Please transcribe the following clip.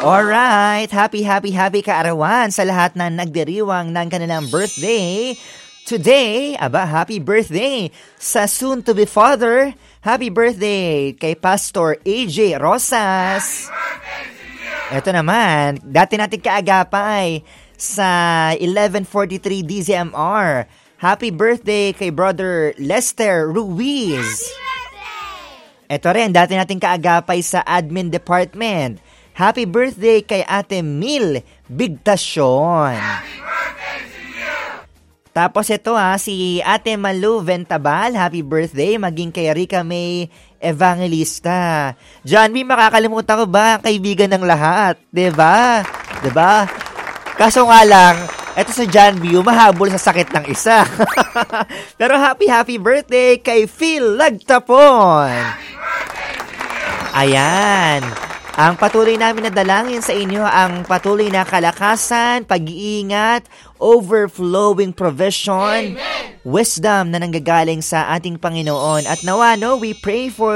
Alright, happy kaarawan sa lahat na nagdiriwang ng kanilang birthday. Today, happy birthday sa soon-to-be father. Happy birthday kay Pastor AJ Rosas. Ito naman, dati natin kaagapay sa 1143 DZMR. Happy birthday kay Brother Lester Ruiz. Ito rin, dati natin kaagapay sa admin department. Happy birthday kay Ate Mil Bigtasyon. Happy birthday to you! Tapos ito si Ate Malu Ventabal. Happy birthday. Maging kay Rica May Evangelista. John B, makakalimutan ko ba ang kaibigan ng lahat? Diba? Kaso nga lang, ito sa John B, mahabol sa sakit ng isa. Pero happy birthday kay Phil Lagtapon. Happy birthday to you! Ayan. Ang patuloy namin na dalangin sa inyo ang patuloy na kalakasan, pag-iingat, overflowing provision, Amen. Wisdom na nanggagaling sa ating Panginoon. At nawa, we pray for